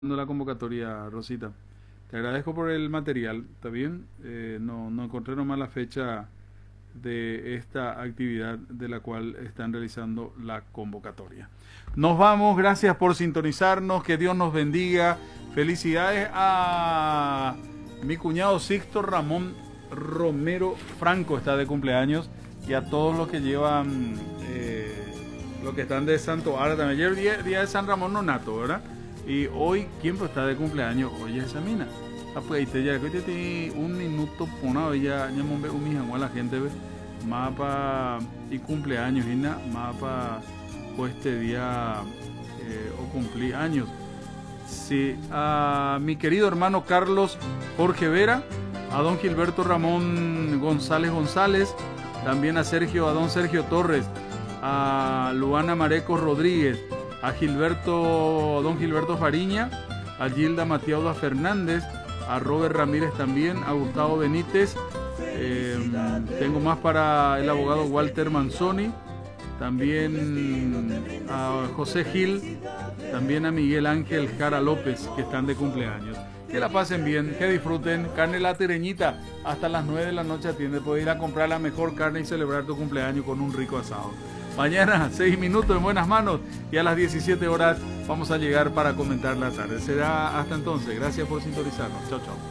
La convocatoria, Rosita. Te agradezco por el material, ¿está bien? No encontré nomás la fecha de esta actividad de la cual están realizando la convocatoria. Nos vamos, gracias por sintonizarnos, que Dios nos bendiga. Felicidades a mi cuñado Sixto Ramón Romero Franco, está de cumpleaños, y a todos los que llevan, los que están de Santo Ara. Ayer día de San Ramón Nonato, ¿verdad? Y hoy, ¿quién pues está de cumpleaños? Hoy es esa mina. Pues ahí ya que un minuto ponado ya me un mijango a la gente ve mapa y cumpleaños y nada mapa pues este día o cumplí años. Sí, a mi querido hermano Carlos Jorge Vera, a don Gilberto Ramón González, también a don Sergio Torres, a Luana Mareco Rodríguez, a don Gilberto Fariña, a Gilda Matiauda Fernández, a Robert Ramírez también, a Gustavo Benítez, tengo más para el abogado Walter Manzoni, también a José Gil, también a Miguel Ángel Jara López, que están de cumpleaños. Que la pasen bien, que disfruten. Carne La Tereñita, hasta las 9 de la noche atiende. Puedes ir a comprar la mejor carne y celebrar tu cumpleaños con un rico asado. Mañana, 6 minutos en buenas manos, y a las 17 horas vamos a llegar para comentar la tarde. Será hasta entonces. Gracias por sintonizarnos. Chao, chao.